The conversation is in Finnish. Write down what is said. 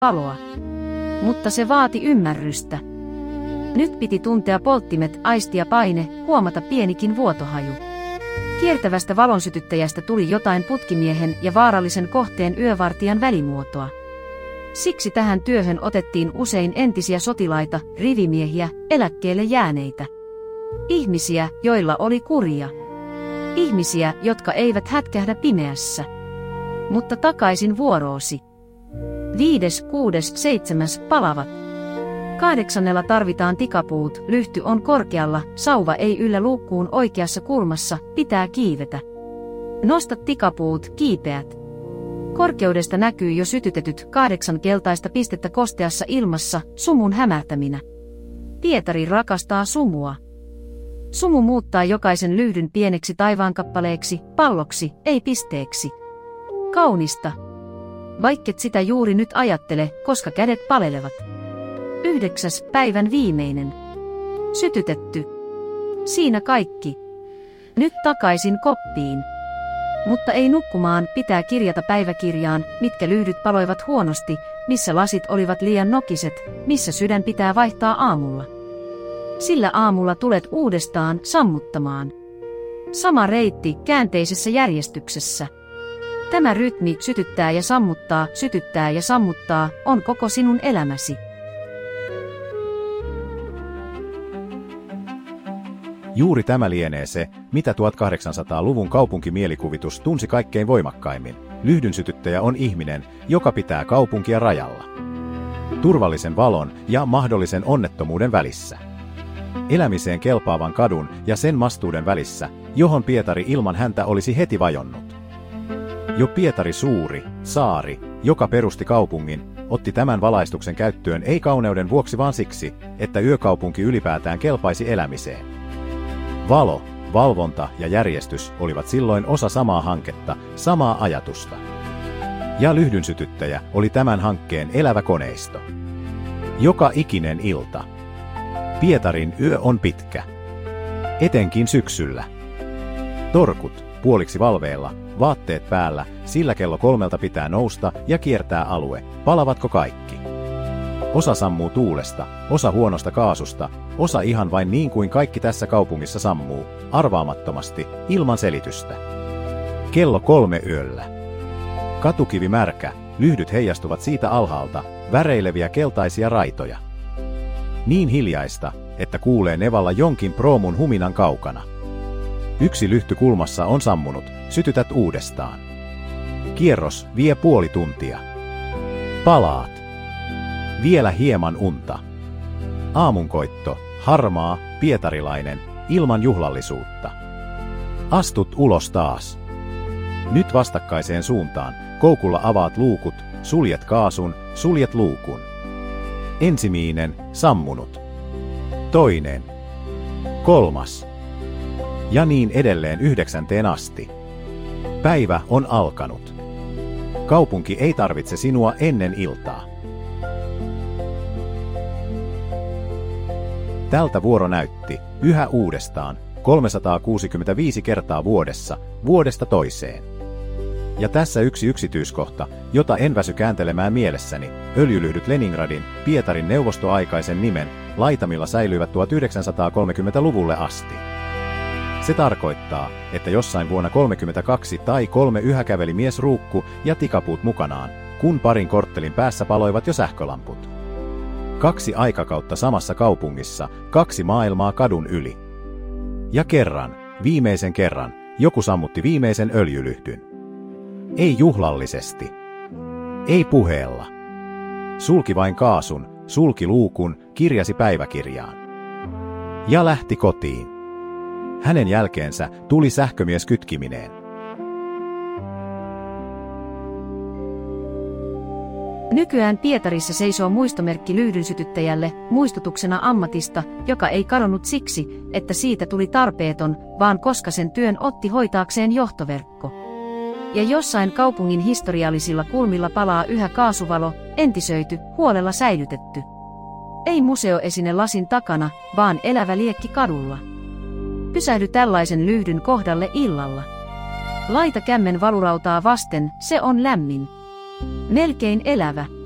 valoa. Mutta se vaati ymmärrystä. Nyt piti tuntea polttimet, aistia paine, huomata pienikin vuotohaju. Kiertävästä valonsytyttäjästä tuli jotain putkimiehen ja vaarallisen kohteen yövartijan välimuotoa. Siksi tähän työhön otettiin usein entisiä sotilaita, rivimiehiä, eläkkeelle jääneitä. Ihmisiä, joilla oli kuria. Ihmisiä, jotka eivät hätkähdä pimeässä. Mutta takaisin vuoroosi. 5., 6., 7. palavat. 8. tarvitaan tikapuut, lyhty on korkealla, sauva ei yllä luukkuun oikeassa kulmassa, pitää kiivetä. Nosta tikapuut, kiipeät. Korkeudesta näkyy jo sytytetyt 8 keltaista pistettä kosteassa ilmassa, sumun hämärtäminä. Pietari rakastaa sumua. Sumu muuttaa jokaisen lyhdyn pieneksi taivaankappaleeksi, palloksi, ei pisteeksi. Kaunista. Vaikket sitä juuri nyt ajattele, koska kädet palelevat. 9. päivän viimeinen. Sytytetty. Siinä kaikki. Nyt takaisin koppiin. Mutta ei nukkumaan, pitää kirjata päiväkirjaan, mitkä lyhdyt paloivat huonosti, missä lasit olivat liian nokiset, missä sydän pitää vaihtaa aamulla. Sillä aamulla tulet uudestaan sammuttamaan. Sama reitti käänteisessä järjestyksessä. Tämä rytmi sytyttää ja sammuttaa, on koko sinun elämäsi. Juuri tämä lienee se, mitä 1800-luvun kaupunkimielikuvitus tunsi kaikkein voimakkaimmin. Lyhdynsytyttäjä on ihminen, joka pitää kaupunkia rajalla. Turvallisen valon ja mahdollisen onnettomuuden välissä. Elämiseen kelpaavan kadun ja sen mastuuden välissä, johon Pietari ilman häntä olisi heti vajonnut. Jo Pietari suuri, saari, joka perusti kaupungin, otti tämän valaistuksen käyttöön ei kauneuden vuoksi vaan siksi, että yökaupunki ylipäätään kelpaisi elämiseen. Valo, valvonta ja järjestys olivat silloin osa samaa hanketta, samaa ajatusta. Ja lyhdynsytyttäjä oli tämän hankkeen elävä koneisto. Joka ikinen ilta. Pietarin yö on pitkä. Etenkin syksyllä. Torkut, puoliksi valveilla, vaatteet päällä, sillä kello 3 pitää nousta ja kiertää alue. Palavatko kaikki? Osa sammuu tuulesta, osa huonosta kaasusta, osa ihan vain niin kuin kaikki tässä kaupungissa sammuu, arvaamattomasti, ilman selitystä. Kello 3 yöllä. Katukivi märkä, lyhdyt heijastuvat siitä alhaalta, väreileviä keltaisia raitoja. Niin hiljaista, että kuulee nevalla jonkin proomun huminan kaukana. Yksi lyhty kulmassa on sammunut, sytytät uudestaan. Kierros vie puoli tuntia. Palaat. Vielä hieman unta. Aamunkoitto, harmaa, pietarilainen, ilman juhlallisuutta. Astut ulos taas. Nyt vastakkaiseen suuntaan, koukulla avaat luukut, suljet kaasun, suljet luukun. Ensimmäinen, sammunut. Toinen. 3. Ja niin edelleen 9 asti. Päivä on alkanut. Kaupunki ei tarvitse sinua ennen iltaa. Tältä vuoro näytti, yhä uudestaan, 365 kertaa vuodessa, vuodesta toiseen. Ja tässä yksi yksityiskohta, jota en väsy kääntelemään mielessäni, öljylyhdyt Leningradin, Pietarin neuvostoaikaisen nimen, laitamilla säilyivät 1930-luvulle asti. Se tarkoittaa, että jossain vuonna 32 tai 3 yhä käveli mies ruukku ja tikapuut mukanaan, kun parin korttelin päässä paloivat jo sähkölamput. 2 aikakautta samassa kaupungissa, 2 maailmaa kadun yli. Ja viimeisen kerran, joku sammutti viimeisen öljylyhdyn. Ei juhlallisesti. Ei puheella. Sulki vain kaasun, sulki luukun, kirjasi päiväkirjaan. Ja lähti kotiin. Hänen jälkeensä tuli sähkömies kytkimineen. Nykyään Pietarissa seisoo muistomerkki lyhdynsytyttäjälle, muistutuksena ammatista, joka ei kadonnut siksi, että siitä tuli tarpeeton, vaan koska sen työn otti hoitaakseen johtoverkko. Ja jossain kaupungin historiallisilla kulmilla palaa yhä kaasuvalo, entisöity, huolella säilytetty. Ei museoesine lasin takana, vaan elävä liekki kadulla. Pysähdy tällaisen lyhdyn kohdalle illalla. Laita kämmen valurautaa vasten, se on lämmin. Melkein elävä.